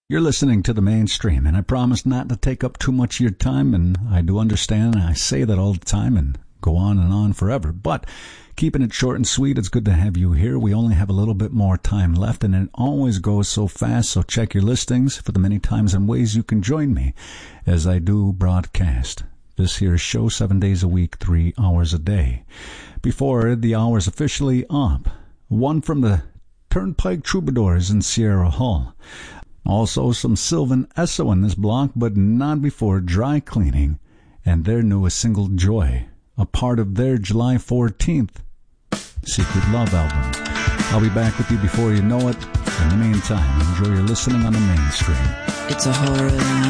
You're listening to The Mainstream, and I promise not to take up too much of your time, and I do understand, I say that all the time and go on and on forever, but keeping it short and sweet, it's good to have you here. We only have a little bit more time left, and it always goes so fast, so check your listings for the many times and ways you can join me as I do broadcast this here show 7 days a week, 3 hours a day. Before the hour's officially up, one from the Turnpike Troubadours in Sierra Hull. Also some Sylvan Esso in this block, but not before Dry Cleaning and their newest single, Joy, a part of their July 14th Secret Love album. I'll be back with you before you know it. In the meantime, enjoy your listening on The Mainstream. It's a horror.